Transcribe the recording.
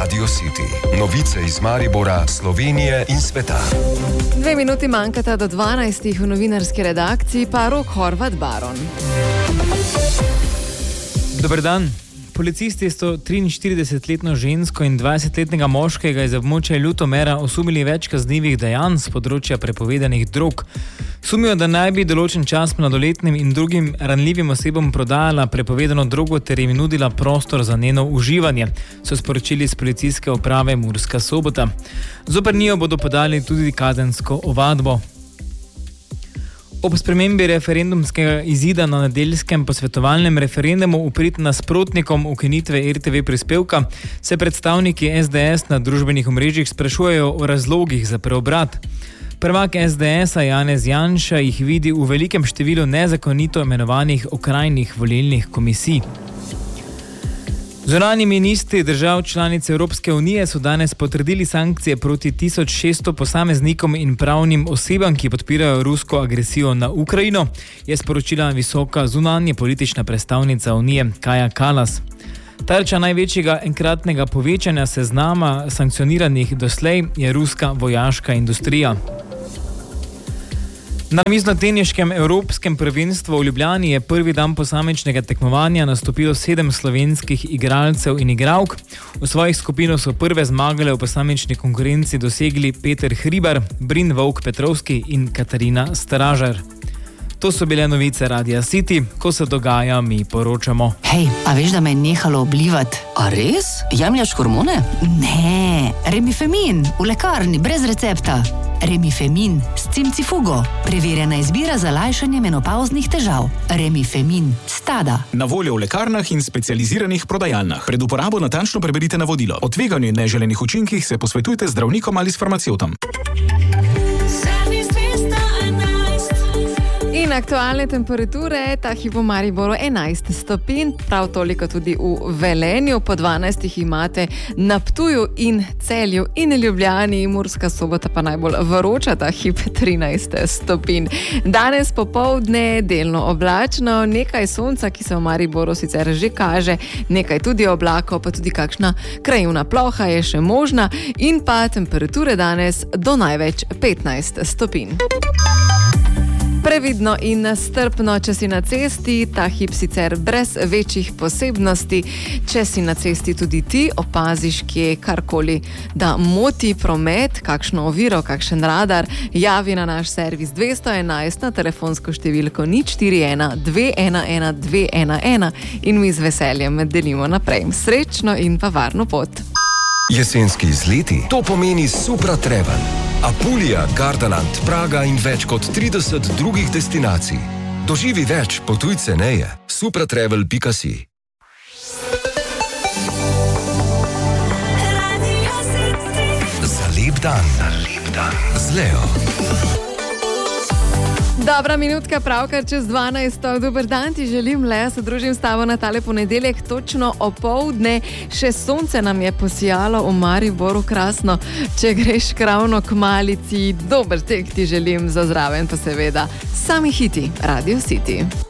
Radio City. Novice iz Maribora, Slovenije in sveta. 2 minuti manjkata do 12 v novinarski redakciji, pa Rok Horvat Baron. Dober dan. Policisti so 43-letno žensko in 20-letnega moškega iz območja Ljutomera osumili več kaznivih dejanj z področja prepovedanih drog. Sumijo, da naj bi določen čas mladoletnim in drugim ranljivim osebam prodajala prepovedano drogo ter jim nudila prostor za njeno uživanje, so sporočili z policijske uprave Murska Sobota. Zoper njo bodo podali tudi kazensko ovadbo. Ob spremembi referendumskega izida na nedeljskem posvetovalnem referendumu v prid nasprotnikom ukinitve RTV prispevka se predstavniki SDS na družbenih omrežjih sprašujejo o razlogih za preobrat. Prvak SDS-a Janez Janša jih vidi v velikem številu nezakonito imenovanih okrajnih volilnih komisij. Zunanji ministri držav članic Evropske unije so danes potrdili sankcije proti 1600 posameznikom in pravnim osebam, ki podpirajo rusko agresijo na Ukrajino, je sporočila visoka zunanje politična predstavnica Unije Kaja Kallas. Tarča največjega enkratnega povečanja seznama sankcioniranih doslej je ruska vojaška industrija. Na miznoteniškem evropskem prvenstvu v Ljubljani je prvi dan posamičnega tekmovanja nastopilo 7 slovenskih igralcev in igralk. V svojih skupinah so prve zmagale v posamični konkurenci dosegli Peter Hribar, Brin Vovk-Petrovski in Katarina Stražar. To so bile novice Radia City, ko se dogaja, mi poročamo. Hej, a veš, da me je nehalo oblivati? A res? Jemljaš hormone? Ne, Remifemin, v lekarni, brez recepta. Remifemin s cimcifugo. Preverjena izbira za lajšanje menopavznih težav. Remifemin, Stada. Na voljo v lekarnah in specializiranih prodajalnah. Pred uporabo natančno preberite navodilo. O tveganju in neželenih učinkih se posvetujte z zdravnikom ali s farmacevtom. In aktualne temperature, ta hip v Mariboru 11 stopinj, prav toliko tudi v Velenju, po 12 imate na Ptuju in Celju in Ljubljani, Murska Sobota pa najbolj vroča, ta hip 13 stopinj. Danes popoldne delno oblačno, nekaj sonca, ki se v Mariboru sicer že kaže, nekaj tudi oblakov, pa tudi kakšna krajevna ploha je še možna in pa temperature danes do največ 15 stopinj. Previdno in strpno, če si na cesti, ta hip sicer brez večjih posebnosti. Če si na cesti tudi ti, opaziš kje karkoli, da moti promet, kakšno oviro, kakšen radar, javi na naš servis 211 na telefonsko številko 041 211 211 in mi z veseljem delimo naprej. Srečno in pa varno pot. Jesenski izleti, to pomeni Supra Travel. Apulija, Gardaland, Praga in več kot 30 drugih destinacij. Doživi več, potuj ceneje. supratravel.si. Za lep dan. Z Leo. Dobra minutka, pravkar čez 12. Dober dan ti želim, Lea, se družim s tabo na tale ponedeljek, točno opoldne. Še sonce nam je posijalo v Mariboru, krasno. Če greš kravno k malici, dober tek ti želim, za zraven pa seveda sami hiti Radio City.